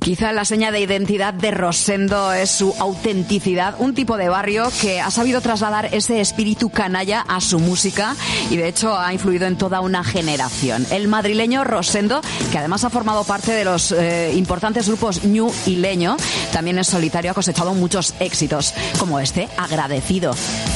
Quizá la seña de identidad de Rosendo es su autenticidad, un tipo de barrio que ha sabido trasladar ese espíritu canalla a su música y de hecho ha influido en toda una generación. El madrileño Rosendo, que además ha formado parte de los importantes grupos Ñu y Leño, también en solitario ha cosechado muchos éxitos, como este, Agradecido.